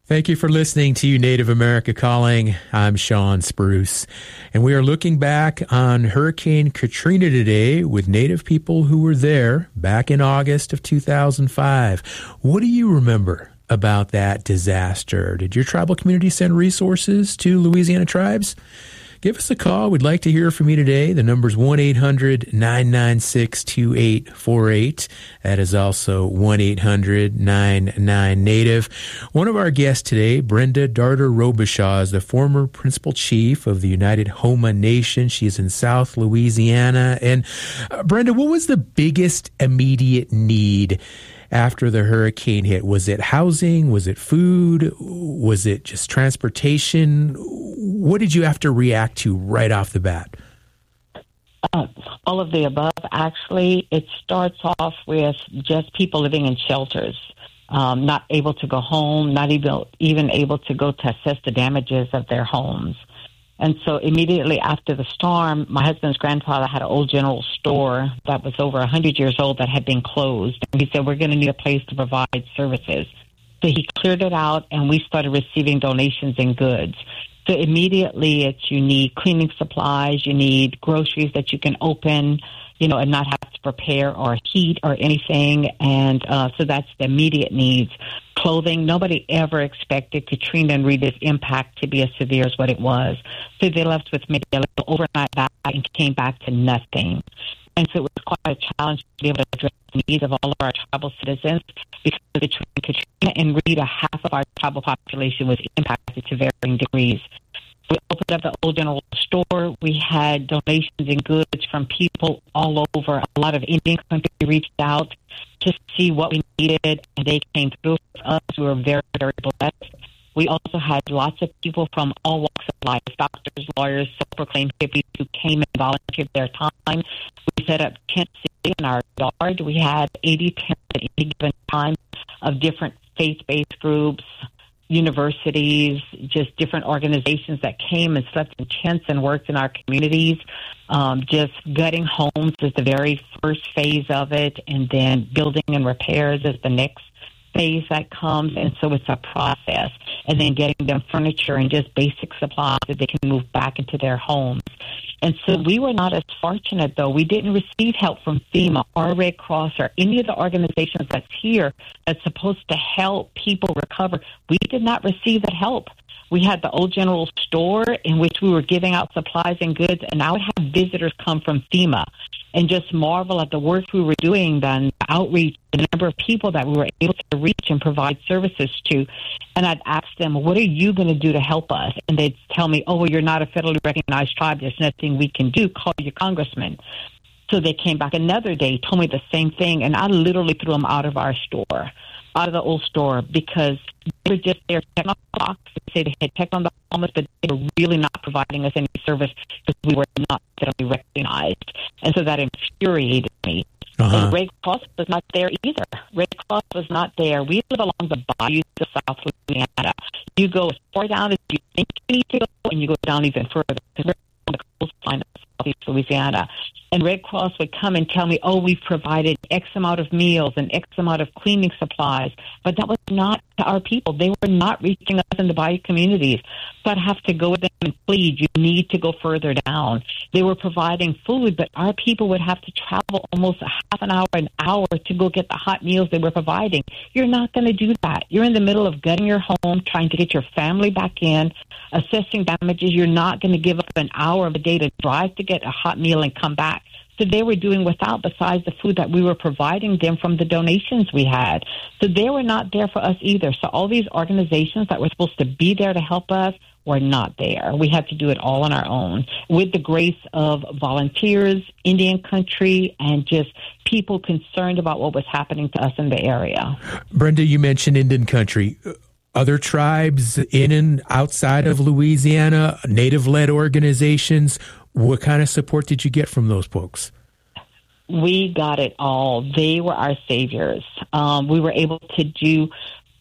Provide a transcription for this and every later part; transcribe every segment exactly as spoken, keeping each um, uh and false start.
Thank you for listening to Native America Calling. I'm Sean Spruce, and we are looking back on Hurricane Katrina today with Native people who were there back in August of two thousand five. What do you remember about that disaster? Did your tribal community send resources to Louisiana tribes? Give us a call. We'd like to hear from you today. The number's one eight hundred nine nine six two eight four eight. That is also one eight hundred nine nine Native. One of our guests today, Brenda Darter Robichaud, is the former principal chief of the United Homa Nation. She's in South Louisiana. And uh, Brenda, what was the biggest immediate need after the hurricane hit? Was it housing? Was it food? Was it just transportation? What did you have to react to right off the bat? Uh, all of the above. Actually, it starts off with just people living in shelters, um, not able to go home, not even, even able to go to assess the damages of their homes. And so immediately after the storm, my husband's grandfather had an old general store that was over one hundred years old that had been closed. And he said, we're going to need a place to provide services. So he cleared it out, and we started receiving donations and goods. So immediately it's you need cleaning supplies, you need groceries that you can open, you know, and not have to prepare or heat or anything. And uh, so that's the immediate needs. Clothing, nobody ever expected Katrina and Rita's impact to be as severe as what it was. So they left with maybe a little overnight bag and came back to nothing. And so it was quite a challenge to be able to address the needs of all of our tribal citizens, because between Katrina and Rita, half of our tribal population was impacted to varying degrees. We opened up the old general store. We had donations and goods from people all over. A lot of Indian country reached out to see what we needed, and they came through for us. We were very, very blessed. We also had lots of people from all walks of life, doctors, lawyers, self-proclaimed hippies who came and volunteered their time. We set up tents in our yard. We had eighty tents at any given time of different faith-based groups, universities, just different organizations that came and slept in tents and worked in our communities. Um, just gutting homes is the very first phase of it, and then building and repairs is the next phase that comes. And so it's a process, and then getting them furniture and just basic supplies that they can move back into their homes. And so we were not as fortunate, though. We didn't receive help from FEMA or Red Cross or any of the organizations that's here that's supposed to help people recover. We did not receive that help. We had the old general store in which we were giving out supplies and goods, and I would have visitors come from FEMA and just marvel at the work we were doing, the outreach, the number of people that we were able to reach and provide services to. And I'd ask them, what are you going to do to help us? And they'd tell me, oh, well, you're not a federally recognized tribe. There's nothing we can do. Call your congressman. So they came back another day, told me the same thing, and I literally threw them out of our store, out of the old store, because they were just there checking on the box. They say they had checked on the homeless, but they were really not providing us any service because we were not federally recognized. And so that infuriated me. Uh-huh. And Red Cross was not there either. Red Cross was not there. We live along the bayous of South Louisiana. You go as far down as you think you need to go, and you go down even further, because we're on the coastline of Southeast Louisiana. And Red Cross would come and tell me, oh, we've provided X amount of meals and X amount of cleaning supplies. But that was not to our people. They were not reaching us in the bayou communities. So I'd have to go with them and plead, you need to go further down. They were providing food, but our people would have to travel almost a half an hour, an hour to go get the hot meals they were providing. You're not going to do that. You're in the middle of gutting your home, trying to get your family back in, assessing damages. You're not going to give up an hour of a day to drive to get a hot meal and come back. So they were doing without, besides the food that we were providing them from the donations we had. So they were not there for us either. So all these organizations that were supposed to be there to help us were not there. We had to do it all on our own with the grace of volunteers, Indian country, and just people concerned about what was happening to us in the area. Brenda, you mentioned Indian country. Other tribes in and outside of Louisiana, Native-led organizations, what kind of support did you get from those folks? We got it all. They were our saviors. Um, we were able to do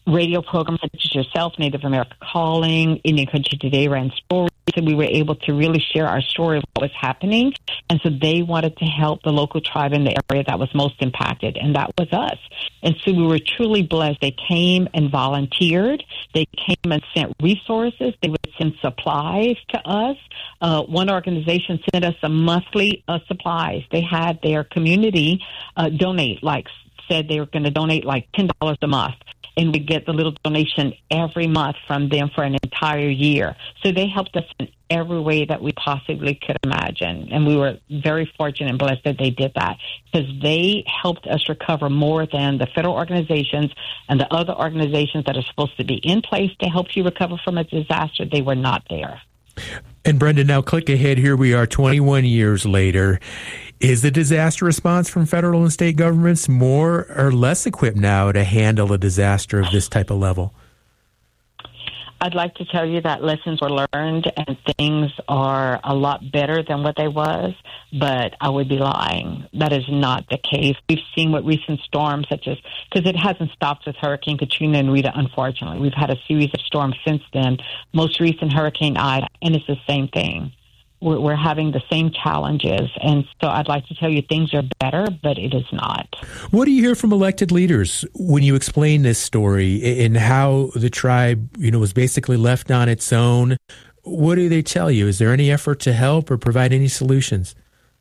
radio programs such as yourself, Native America Calling, Indian Country Today ran stories, and we were able to really share our story of what was happening. And so they wanted to help the local tribe in the area that was most impacted, and that was us. And so we were truly blessed. They came and volunteered. They came and sent resources. They would send supplies to us. Uh, one organization sent us a monthly uh, supplies. They had their community uh, donate, like said they were going to donate like ten dollars a month. And we get the little donation every month from them for an entire year. So they helped us in every way that we possibly could imagine. And we were very fortunate and blessed that they did that, because they helped us recover more than the federal organizations and the other organizations that are supposed to be in place to help you recover from a disaster. They were not there. And Brenda, now click ahead. Here we are twenty-one years later. Is the disaster response from federal and state governments more or less equipped now to handle a disaster of this type of level? I'd like to tell you that lessons were learned and things are a lot better than what they was, but I would be lying. That is not the case. We've seen what recent storms such as, because it hasn't stopped with Hurricane Katrina and Rita, unfortunately. We've had a series of storms since then, most recent Hurricane Ida, and it's the same thing. We're, we're having the same challenges, and so I'd like to tell you things are better, but it is not. What do you hear from elected leaders when you explain this story and how the tribe, you know, was basically left on its own? What do they tell you? Is there any effort to help or provide any solutions?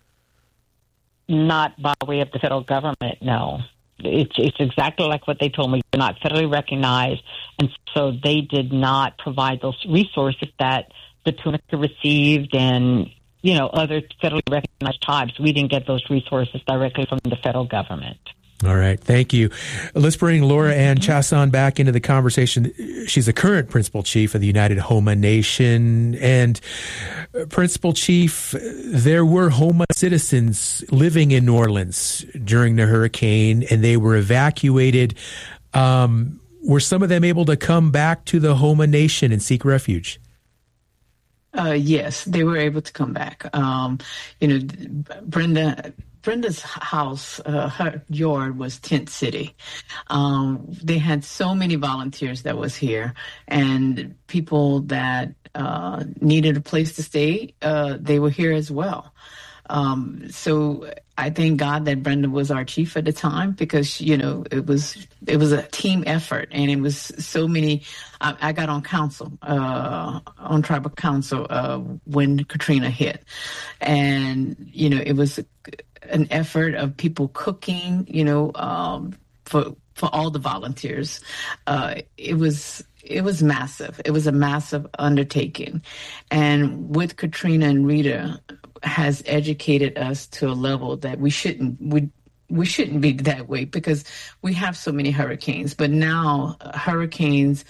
Not by way of the federal government, no. It's, it's exactly like what they told me. They're not federally recognized, and so they did not provide those resources that the Tunica received and, you know, other federally recognized tribes. We didn't get those resources directly from the federal government. All right. Thank you. Let's bring Laura Ann Chason back into the conversation. She's the current Principal Chief of the United Homa Nation. And uh, Principal Chief, there were Homa citizens living in New Orleans during the hurricane, and they were evacuated. Um, were some of them able to come back to the Homa Nation and seek refuge? Uh, yes, they were able to come back. Um, you know, Brenda, Brenda's house, uh, her yard was Tent City. Um, they had so many volunteers that was here, and people that uh, needed a place to stay, uh, they were here as well. Um, so I thank God that Brenda was our chief at the time, because, you know, it was it was a team effort, and it was so many. I, I got on council, uh, on tribal council uh, when Katrina hit, and, you know, it was an effort of people cooking, you know, um, for for all the volunteers. Uh, it was it was massive. It was a massive undertaking, and with Katrina and Rita, has educated us to a level that we shouldn't we we shouldn't be that way, because we have so many hurricanes. But now uh, hurricanes,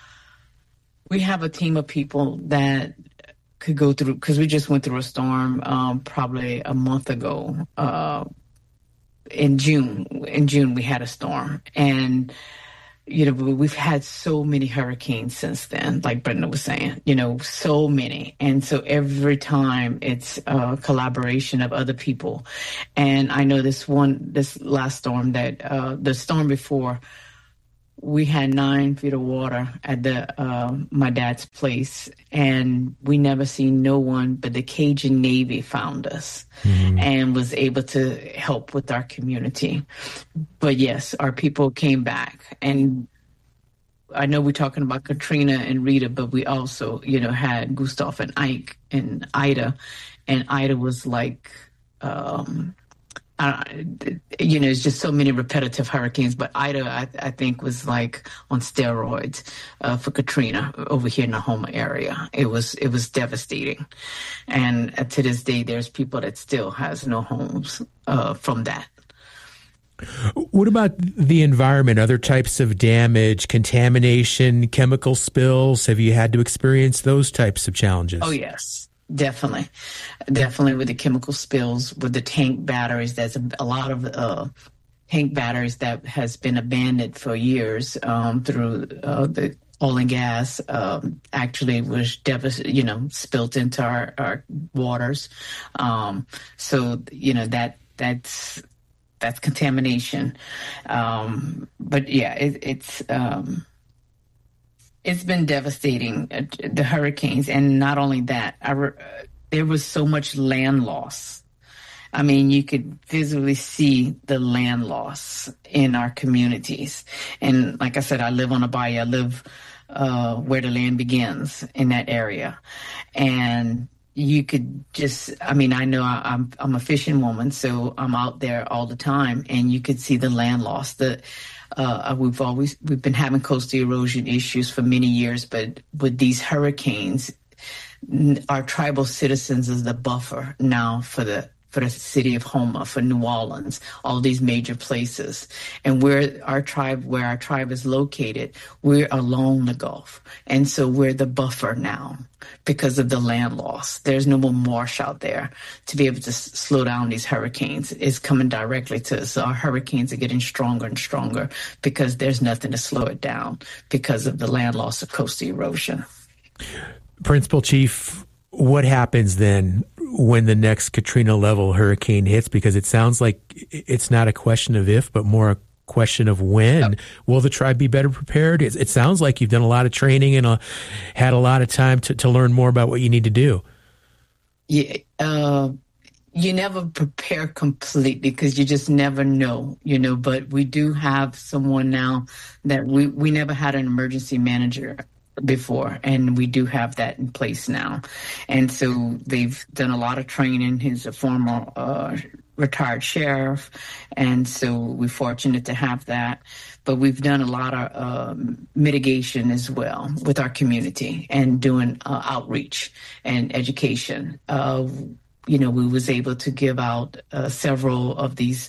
we have a team of people that could go through, because we just went through a storm um, probably a month ago. Uh, in June, in June we had a storm, and you know, we've had so many hurricanes since then, like Brenda was saying, you know, so many. And so every time it's a collaboration of other people. And I know this one, this last storm that, uh, the storm before, we had nine feet of water at the uh, my dad's place, and we never seen no one, but the Cajun Navy found us mm-hmm. and was able to help with our community. But yes, our people came back, and I know we're talking about Katrina and Rita, but we also, you know, had Gustav and Ike and Ida, and Ida was like. Um, Uh, you know, it's just so many repetitive hurricanes, but Ida, I, I think, was like on steroids uh, for Katrina over here in the Homa area. It was it was devastating, and uh, to this day, there's people that still has no homes uh, from that. What about the environment? Other types of damage, contamination, chemical spills? Have you had to experience those types of challenges? Oh yes. Definitely. Definitely with the chemical spills, with the tank batteries. There's a, a lot of uh, tank batteries that has been abandoned for years um, through uh, the oil and gas. Um, actually was, devast- you know, spilt into our, our waters. Um, so, you know, that that's that's contamination. Um, but, yeah, it, it's... Um, It's been devastating, uh, the hurricanes. And not only that, I re- uh, there was so much land loss. I mean, you could visibly see the land loss in our communities. And like I said, I live on a bayou. I live uh, where the land begins in that area. And you could just, I mean, I know I, I'm I'm a fishing woman, so I'm out there all the time, and you could see the land loss. The uh, we've always we've been having coastal erosion issues for many years, but with these hurricanes, our tribal citizens is the buffer now for the for the city of Houma, for New Orleans, all these major places. And where our tribe, where our tribe is located, we're along the Gulf. And so we're the buffer now because of the land loss. There's no more marsh out there to be able to s- slow down these hurricanes. It's coming directly to us. So our hurricanes are getting stronger and stronger because there's nothing to slow it down because of the land loss of coastal erosion. Principal Chief, what happens then when the next Katrina level hurricane hits? Because it sounds like it's not a question of if, but more a question of when. Yep. Will the tribe be better prepared? It, it sounds like you've done a lot of training and uh, had a lot of time to, to learn more about what you need to do. Yeah, uh, you never prepare completely because you just never know, you know, but we do have someone now that we, we never had an emergency manager before, and we do have that in place now. And so they've done a lot of training. He's a former uh, retired sheriff, and so we're fortunate to have that. But we've done a lot of um, mitigation as well with our community and doing uh, outreach and education. Uh, you know, we was able to give out uh, several of these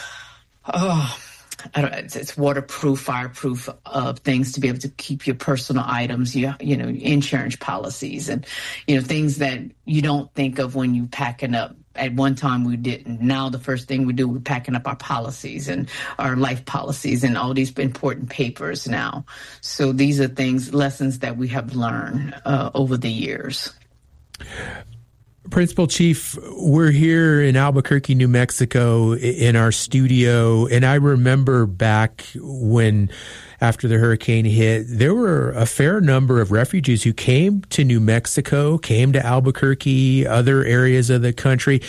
oh, I don't, it's, it's waterproof, fireproof uh, things to be able to keep your personal items, you, you know, insurance policies and, you know, things that you don't think of when you packing up. At one time we didn't. Now the first thing we do, we're packing up our policies and our life policies and all these important papers now. So these are things, lessons that we have learned uh, over the years. Principal Chief, we're here in Albuquerque, New Mexico in our studio, and I remember back when, after the hurricane hit, there were a fair number of refugees who came to New Mexico, came to Albuquerque, other areas of the country.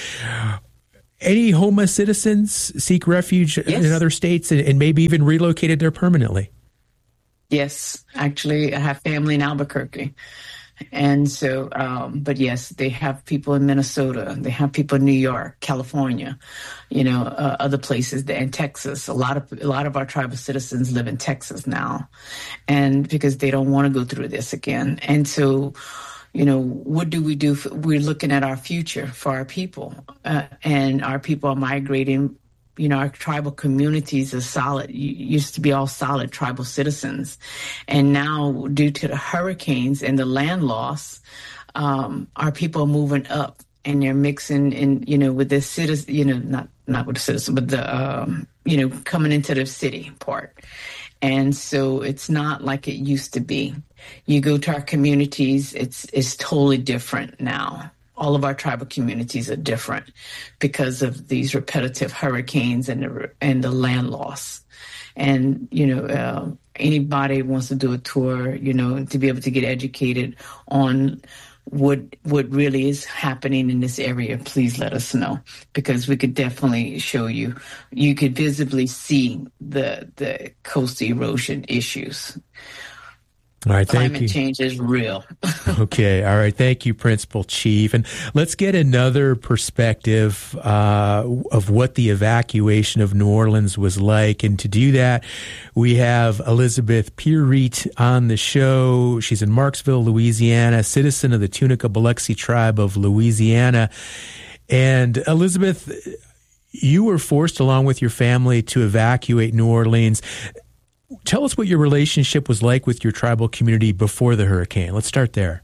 Any Houma citizens seek refuge yes. in other states and, and maybe even relocated there permanently? Yes, actually, I have family in Albuquerque. And so, um, but yes, they have people in Minnesota, they have people in New York, California, you know, uh, other places, and Texas. A lot of a lot of our tribal citizens live in Texas now, and because they don't want to go through this again. And so, you know, what do we do? For, we're looking at our future for our people, uh, and our people are migrating. You know, our tribal communities are solid, used to be all solid tribal citizens. And now, due to the hurricanes and the land loss, um, our people are moving up and they're mixing in, you know, with the citizens, you know, not, not with the citizens, but the, um, you know, coming into the city part. And so it's not like it used to be. You go to our communities, it's, it's totally different now. All of our tribal communities are different because of these repetitive hurricanes and the, and the land loss. And, you know, uh, anybody wants to do a tour, you know, to be able to get educated on what what really is happening in this area, please let us know, because we could definitely show you. You could visibly see the the coastal erosion issues. All right, thank Climate you. change is real. Okay, all right. Thank you, Principal Chief. And let's get another perspective uh, of what the evacuation of New Orleans was like. And to do that, we have Elizabeth Pierreet on the show. She's in Marksville, Louisiana, citizen of the Tunica Biloxi tribe of Louisiana. And Elizabeth, you were forced, along with your family, to evacuate New Orleans. Tell us what your relationship was like with your tribal community before the hurricane. Let's start there.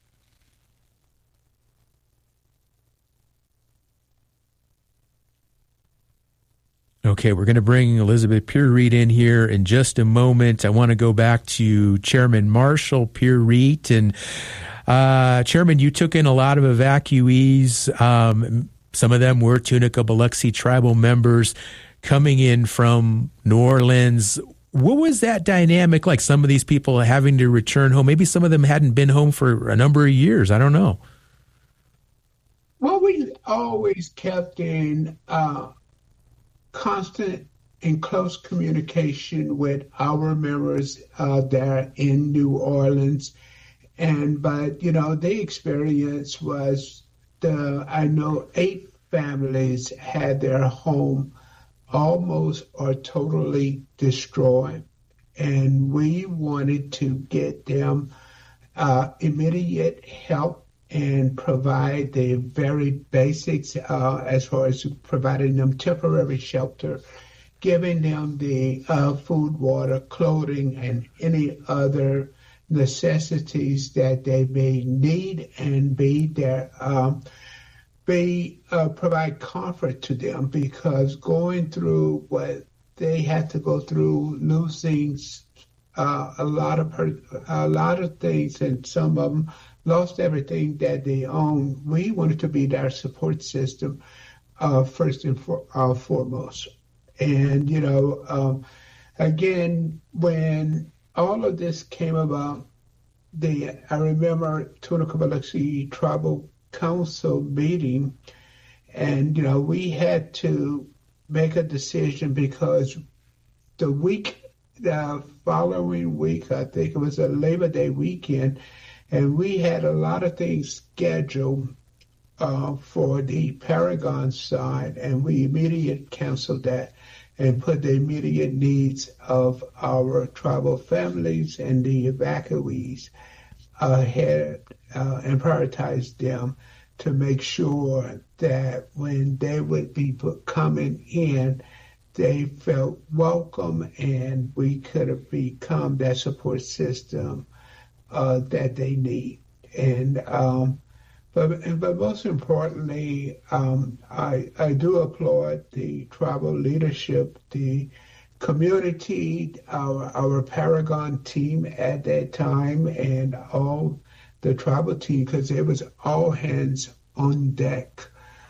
Okay, we're going to bring Elizabeth Pierreet in here in just a moment. I want to go back to Chairman Marshall Pierreet. And uh, Chairman, you took in a lot of evacuees. Um, some of them were Tunica Biloxi tribal members coming in from New Orleans. what was that dynamic like? Some of these people having to return home. Maybe some of them hadn't been home for a number of years. I don't know. Well, we always kept in uh, constant and close communication with our members uh, there in New Orleans. And, but, you know, the experience was the, I know eight families had their home almost or totally destroyed. And we wanted to get them uh, immediate help and provide the very basics uh, as far as providing them temporary shelter, giving them the uh, food, water, clothing, and any other necessities that they may need, and be there, um, be uh, provide comfort to them, because going through what they had to go through, losing uh, a lot of per- a lot of things, and some of them lost everything that they owned. We wanted to be their support system uh, first and for, uh, foremost. And, you know, um, again, when all of this came about, the I remember Tunica Biloxi Tribal Council meeting, and, you know, we had to make a decision because the week, the following week, I think it was a Labor Day weekend, and we had a lot of things scheduled uh, for the Paragon side, and we immediately canceled that and put the immediate needs of our tribal families and the evacuees ahead uh, and prioritized them to make sure that when they would be coming in, they felt welcome and we could have become that support system Uh, that they need. And um, but but most importantly, um, I I do applaud the tribal leadership, the community, our our Paragon team at that time, and all the tribal team, because it was all hands on deck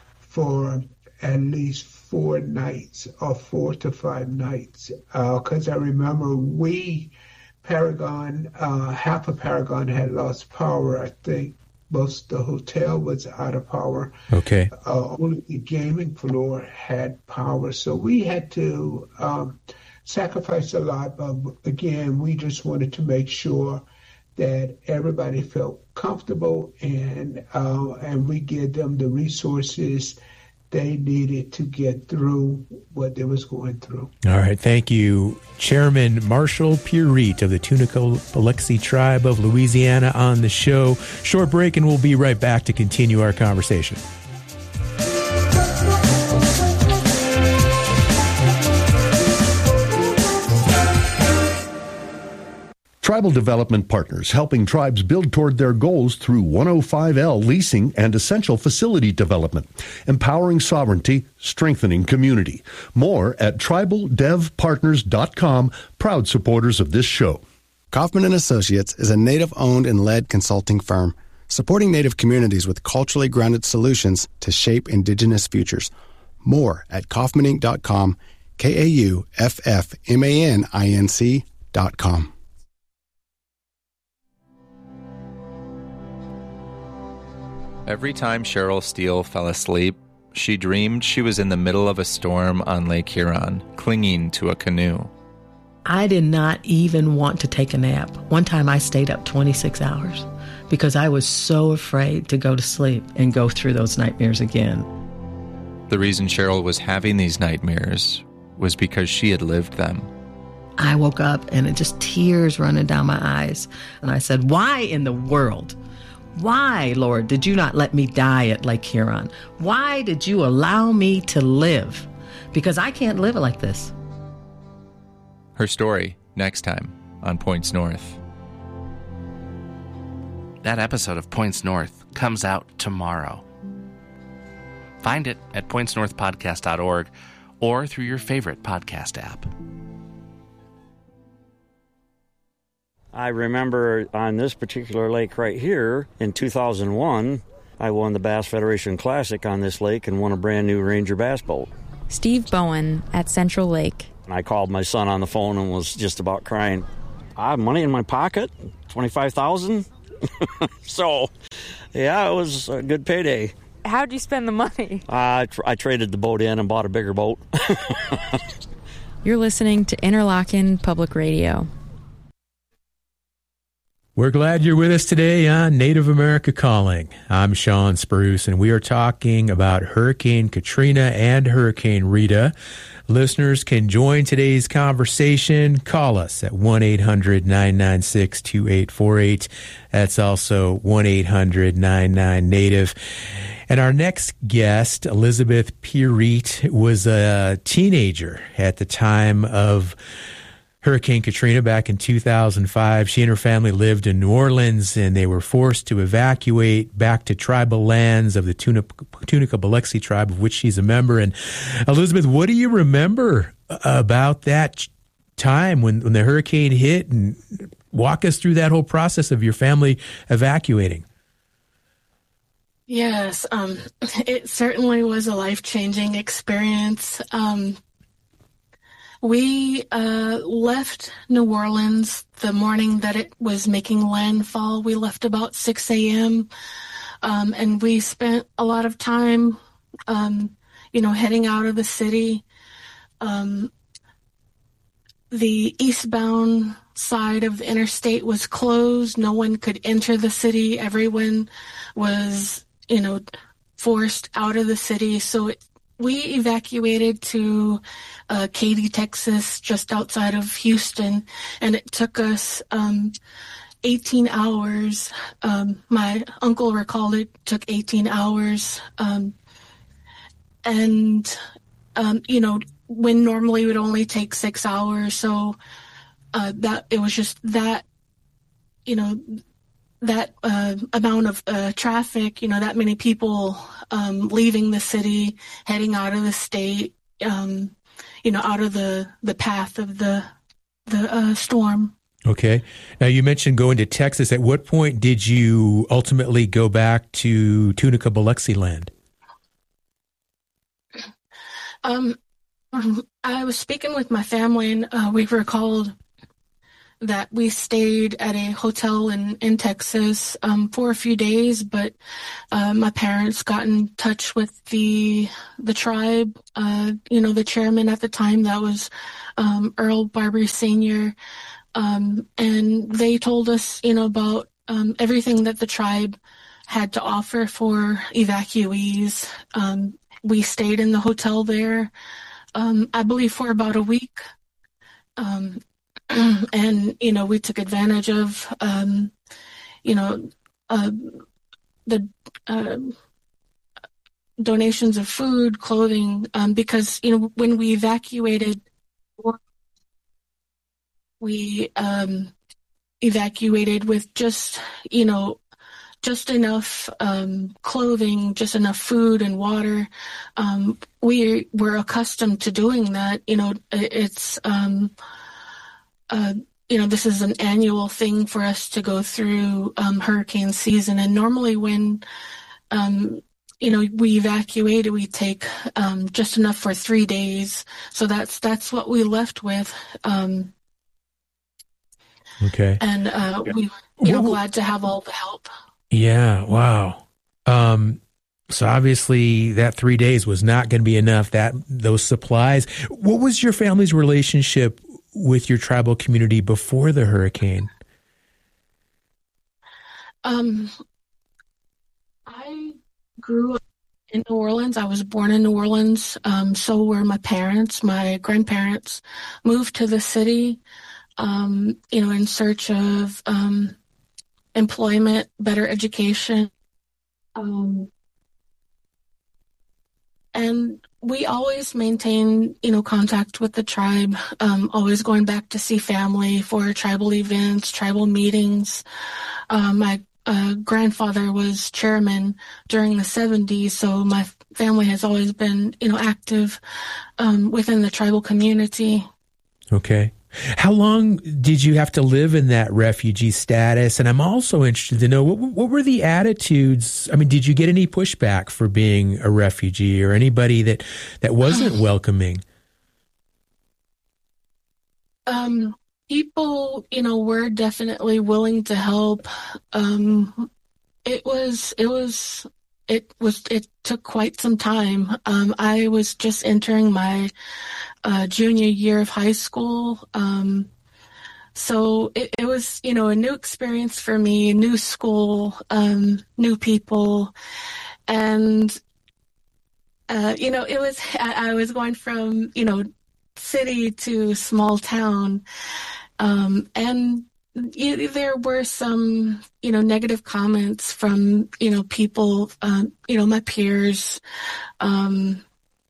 for at least four nights or four to five nights. Because uh, I remember we. Paragon, uh, half of Paragon had lost power. I think most of the hotel was out of power. Okay. Uh, only the gaming floor had power. So we had to um, sacrifice a lot. But again, we just wanted to make sure that everybody felt comfortable and uh, and we give them the resources they needed to get through what they was going through. All right. Thank you, Chairman Marshall Purite of the Tunica Biloxi Tribe of Louisiana on the show. Short break, and we'll be right back to continue our conversation. Tribal Development Partners, helping tribes build toward their goals through one oh five L leasing and essential facility development, empowering sovereignty, strengthening community. More at tribal dev partners dot com, proud supporters of this show. Kaufman and Associates is a Native-owned and led consulting firm, supporting Native communities with culturally grounded solutions to shape Indigenous futures. More at kaufman inc dot com, K A U F F M A N I N C dot com. Every time Cheryl Steele fell asleep, she dreamed she was in the middle of a storm on Lake Huron, clinging to a canoe. I did not even want to take a nap. One time I stayed up twenty-six hours because I was so afraid to go to sleep and go through those nightmares again. The reason Cheryl was having these nightmares was because she had lived them. I woke up and it just tears running down my eyes. And I said, why in the world? Why, Lord, did you not let me die at Lake Huron? Why did you allow me to live? Because I can't live like this. Her story, next time on Points North. That episode of Points North comes out tomorrow. Find it at points north podcast dot org or through your favorite podcast app. I remember on this particular lake right here, in two thousand one, I won the Bass Federation Classic on this lake and won a brand new Ranger bass boat. Steve Bowen at Central Lake. And I called my son on the phone and was just about crying. I have money in my pocket, twenty-five thousand dollars. So, yeah, it was a good payday. How'd you spend the money? Uh, I, tr- I traded the boat in and bought a bigger boat. You're listening to Interlochen Public Radio. We're glad you're with us today on Native America Calling. I'm Sean Spruce, and we are talking about Hurricane Katrina and Hurricane Rita. Listeners can join today's conversation. Call us at one eight hundred nine nine six two eight four eight. That's also one eight hundred nine nine Native. And our next guest, Elizabeth Pierite, was a teenager at the time of Hurricane Katrina back in two thousand five. She and her family lived in New Orleans, and they were forced to evacuate back to tribal lands of the Tunica Biloxi tribe, of which she's a member. And Elizabeth, what do you remember about that time when, when the hurricane hit? And walk us through that whole process of your family evacuating. Yes, um, it certainly was a life-changing experience. Um, We uh, left New Orleans the morning that it was making landfall. We left about six a.m., um, and we spent a lot of time, um, you know, heading out of the city. Um, the eastbound side of the interstate was closed. No one could enter the city. Everyone was, you know, forced out of the city. So it, we evacuated to uh, Katy, Texas, just outside of Houston, and it took us um, eighteen hours. Um, my uncle recalled it took eighteen hours. Um, and, um, you know, when normally it would only take six hours. So uh, that it was just that, you know, that uh, amount of uh, traffic, you know, that many people um, leaving the city, heading out of the state, um, you know, out of the, the path of the the uh, storm. Okay. Now, you mentioned going to Texas. At what point did you ultimately go back to Tunica Biloxi land? Um, I was speaking with my family, and uh, we recalled that we stayed at a hotel in, in Texas um, for a few days, but uh, my parents got in touch with the the tribe, uh, you know, the chairman at the time, that was um, Earl Barbary Senior, um, and they told us, you know, about um, everything that the tribe had to offer for evacuees. Um, we stayed in the hotel there, um, I believe, for about a week. Um, And, you know, we took advantage of, um, you know, uh, the uh, donations of food, clothing, um, because, you know, when we evacuated, we um, evacuated with just, you know, just enough um, clothing, just enough food and water. Um, we were accustomed to doing that. You know, it's... Um, Uh, you know, this is an annual thing for us to go through um, hurricane season. And normally when, um, you know, we evacuate, we take um, just enough for three days. So that's that's what we left with. Um, okay. And uh, we, you know, well, glad to have all the help. Yeah. Wow. Um, so obviously that three days was not going to be enough. That those supplies. What was your family's relationship with your tribal community before the hurricane? Um, I grew up in New Orleans. I was born in New Orleans. Um, so were my parents. My grandparents moved to the city, um, you know, in search of um, employment, better education. Um, and we always maintain, you know, contact with the tribe, um, always going back to see family for tribal events, tribal meetings. Um, my uh, grandfather was chairman during the seventies, so my family has always been, you know, active um, within the tribal community. Okay. How long did you have to live in that refugee status? And I'm also interested to know, what, what were the attitudes? I mean, did you get any pushback for being a refugee, or anybody that, that wasn't welcoming? Um, people, you know, were definitely willing to help. Um, it was, it was, it was, it took quite some time. Um, I was just entering my uh, junior year of high school. Um, so it, it was, you know, a new experience for me, new school, um, new people. And, uh, you know, it was, I, I was going from, you know, city to small town. Um, and you, there were some, you know, negative comments from, you know, people, um, you know, my peers. Um,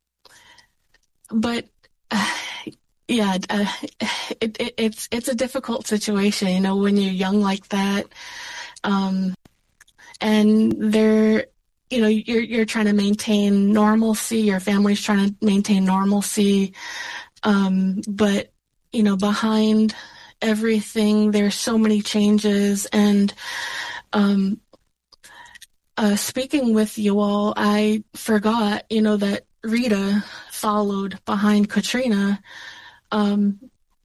but, uh, yeah, uh, it, it, it's, it's a difficult situation, you know, when you're young like that. Um, and they're, you know, you're, you're trying to maintain normalcy, your family's trying to maintain normalcy. Um, but, you know, behind everything, there's so many changes. And um, uh, speaking with you all, I forgot, you know, that Rita followed behind Katrina. Um,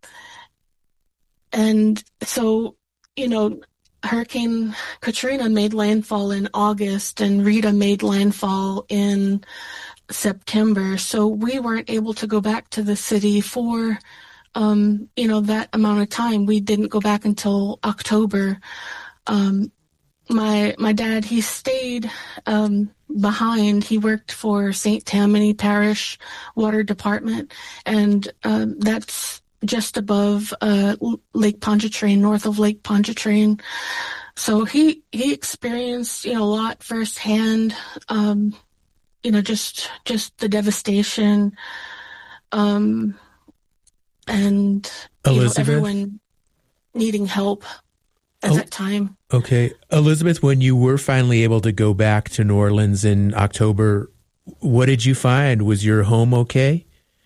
and so, you know, Hurricane Katrina made landfall in August and Rita made landfall in September. So we weren't able to go back to the city for, um, you know, that amount of time. We didn't go back until October. Um, my my dad, he stayed um, behind. He worked for Saint Tammany Parish Water Department, and um, that's just above uh, Lake Pontchartrain, north of Lake Pontchartrain. So he he experienced, you know, a lot firsthand. Um, you know, just just the devastation, um, and you know, everyone needing help at oh, that time. Okay. Elizabeth, when you were finally able to go back to New Orleans in October, what did you find? Was your home okay?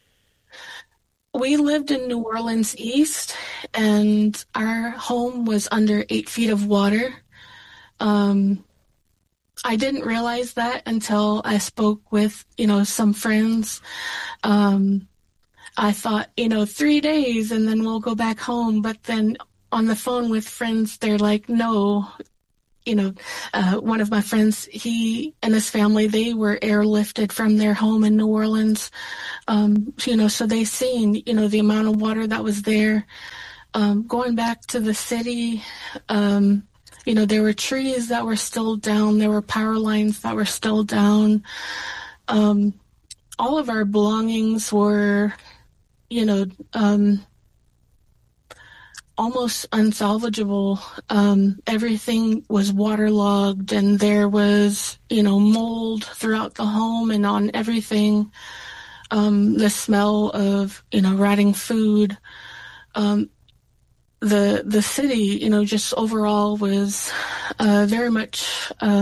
We lived in New Orleans East, and our home was under eight feet of water. Um, I didn't realize that until I spoke with, you know, some friends. Um, I thought, you know, three days and then we'll go back home. But then on the phone with friends, they're like, no, you know, uh, one of my friends, he and his family, they were airlifted from their home in New Orleans. Um, you know, so they seen, you know, the amount of water that was there. Um, going back to the city, um, you know, there were trees that were still down. There were power lines that were still down. Um, all of our belongings were, you know, um, almost unsalvageable. Um, everything was waterlogged, and there was, you know, mold throughout the home and on everything. Um, the smell of, you know, rotting food. Um, the the city, you know, just overall was uh, very much uh,